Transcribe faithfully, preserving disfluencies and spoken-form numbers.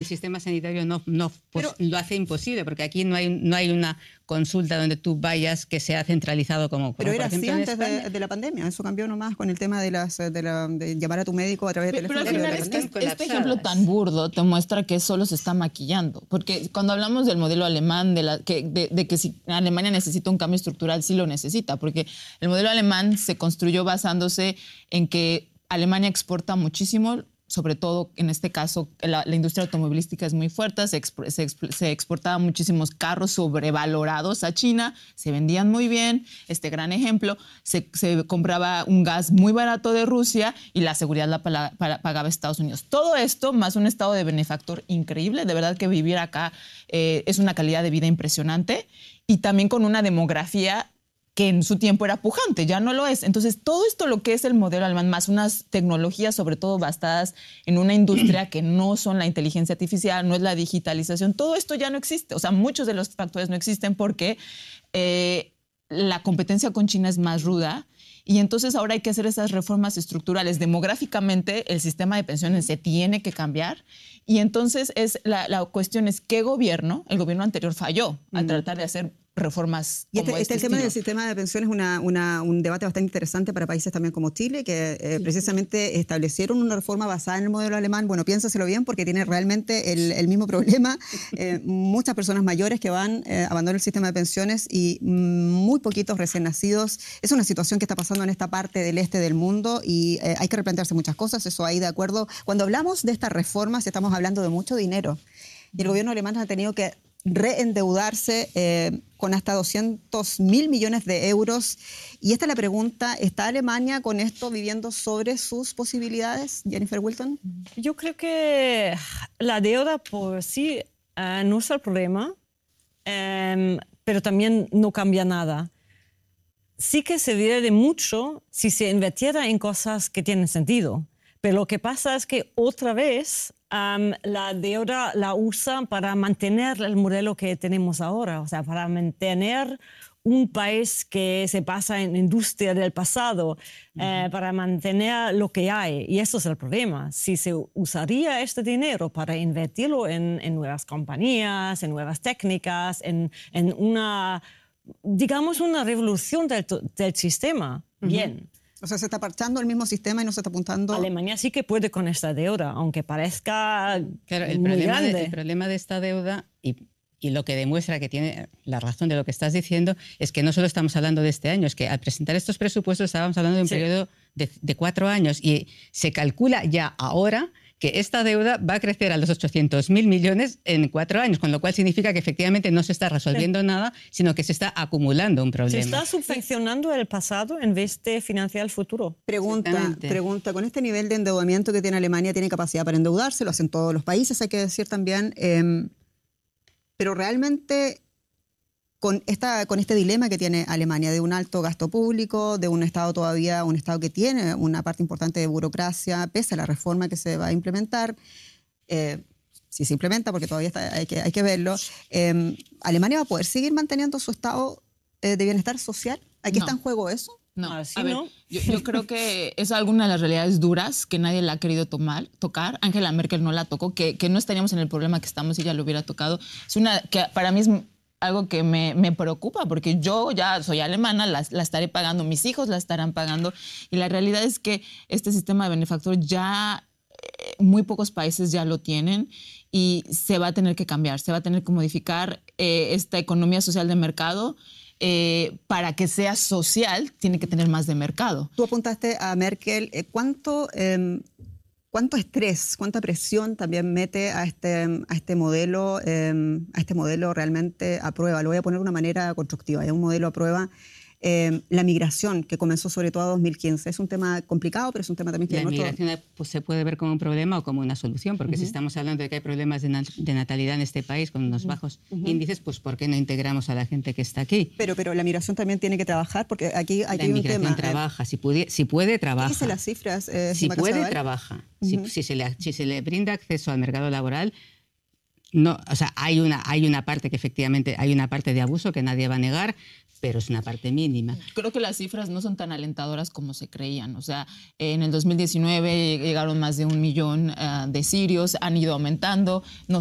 sistema sanitario no, no Pero, lo hace imposible, porque aquí no hay, no hay una consulta donde tú vayas que sea centralizado como, como pero por era ejemplo, así en antes de, España. de la pandemia. Eso cambió nomás con el tema de, las, de, la, de llamar a tu médico a través de Pero, teléfono. pero al de la final pandemia. este, este ejemplo tan burdo te muestra que solo se está maquillando. Porque cuando hablamos del modelo alemán, de, la, que, de, de que si Alemania necesita un cambio estructural, sí lo necesita. Porque el modelo alemán se construyó basándose en que Alemania exporta muchísimo, sobre todo en este caso la, la industria automovilística es muy fuerte, se, exp se, exp se exportaban muchísimos carros sobrevalorados a China, se vendían muy bien, este gran ejemplo, se, se compraba un gas muy barato de Rusia y la seguridad la para, para, pagaba Estados Unidos. Todo esto más un estado de benefactor increíble, de verdad que vivir acá eh, es una calidad de vida impresionante y también con una demografía que en su tiempo era pujante, ya no lo es. Entonces, todo esto lo que es el modelo alemán, más unas tecnologías, sobre todo basadas en una industria que no son la inteligencia artificial, no es la digitalización, todo esto ya no existe. O sea, muchos de los factores no existen porque eh, la competencia con China es más ruda y entonces ahora hay que hacer esas reformas estructurales. Demográficamente, el sistema de pensiones se tiene que cambiar y entonces es la, la cuestión es qué gobierno, el gobierno anterior falló al mm. tratar de hacer reformas y este, como este, este el tema estilo. del sistema de pensiones es una, una, un debate bastante interesante para países también como Chile, que eh, sí. precisamente establecieron una reforma basada en el modelo alemán. Bueno, piénsaselo bien porque tiene realmente el, el mismo problema. Eh, muchas personas mayores que van, eh, abandonan el sistema de pensiones y muy poquitos recién nacidos. Es una situación que está pasando en esta parte del este del mundo y eh, hay que replantearse muchas cosas, eso ahí de acuerdo. Cuando hablamos de estas reformas estamos hablando de mucho dinero y el gobierno alemán ha tenido que reendeudarse eh, con hasta doscientos mil millones de euros. Y esta es la pregunta, ¿está Alemania con esto viviendo sobre sus posibilidades, Jennifer Wilton? Yo creo que la deuda por sí uh, no es el problema, um, pero también no cambia nada. Sí que serviría de mucho si se invirtiera en cosas que tienen sentido. Pero lo que pasa es que otra vez um, la deuda la usan para mantener el modelo que tenemos ahora, o sea, para mantener un país que se basa en industria del pasado, uh-huh. eh, para mantener lo que hay. Y eso es el problema. Si se usaría este dinero para invertirlo en, en nuevas compañías, en nuevas técnicas, en, en una, digamos, una revolución del, del sistema, uh-huh. bien. O sea, se está parchando el mismo sistema y no se está apuntando... Alemania sí que puede con esta deuda, aunque parezca claro, el muy problema grande. De, el problema de esta deuda, y, y lo que demuestra que tiene la razón de lo que estás diciendo, es que no solo estamos hablando de este año, es que al presentar estos presupuestos estábamos hablando de un sí. periodo de, de cuatro años y se calcula ya ahora que esta deuda va a crecer a los ochocientos mil millones en cuatro años, con lo cual significa que efectivamente no se está resolviendo sí. nada, sino que se está acumulando un problema. Se está subvencionando el pasado en vez de financiar el futuro. Pregunta, pregunta, con este nivel de endeudamiento que tiene Alemania, ¿tiene capacidad para endeudarse? Lo hacen todos los países, hay que decir también. Eh, pero realmente... Con, esta, con este dilema que tiene Alemania de un alto gasto público, de un Estado todavía, un Estado que tiene una parte importante de burocracia, pese a la reforma que se va a implementar, eh, si se implementa, porque todavía está, hay, que, hay que verlo, eh, ¿Alemania va a poder seguir manteniendo su estado eh, de bienestar social? ¿Aquí no. está en juego eso? No, Así a ver, no. Yo, yo creo que es alguna de las realidades duras que nadie la ha querido tomar, tocar. Angela Merkel no la tocó, que, que no estaríamos en el problema que estamos si ella lo hubiera tocado. Es una que para mí es algo que me, me preocupa, porque yo ya soy alemana, la, la estaré pagando, mis hijos la estarán pagando, y la realidad es que este sistema de benefactor ya, eh, muy pocos países ya lo tienen, y se va a tener que cambiar, se va a tener que modificar eh, esta economía social de mercado. Eh, para que sea social, tiene que tener más de mercado. Tú apuntaste a Merkel, eh, ¿cuánto... Eh, ¿Cuánto estrés, cuánta presión también mete a este, a este modelo, eh, a este modelo realmente a prueba? Lo voy a poner de una manera constructiva. Hay un modelo a prueba. Eh, la migración, que comenzó sobre todo en dos mil quince. Es un tema complicado, pero es un tema también que... La migración otro... pues, se puede ver como un problema o como una solución, porque uh-huh. si estamos hablando de que hay problemas de, nat de natalidad en este país con unos uh-huh. bajos uh-huh. índices, pues ¿por qué no integramos a la gente que está aquí? Pero, pero la migración también tiene que trabajar, porque aquí, aquí la hay un tema... La migración trabaja, si puede, si puede trabaja. ¿Qué dicen las cifras? Eh, si puede, trabaja. Uh-huh. si, si, se le, si se le brinda acceso al mercado laboral, no, o sea, hay una, hay una parte que efectivamente, hay una parte de abuso que nadie va a negar, pero es una parte mínima. Creo que las cifras no son tan alentadoras como se creían. O sea, en el dos mil diecinueve llegaron más de un millón uh, de sirios, han ido aumentando. No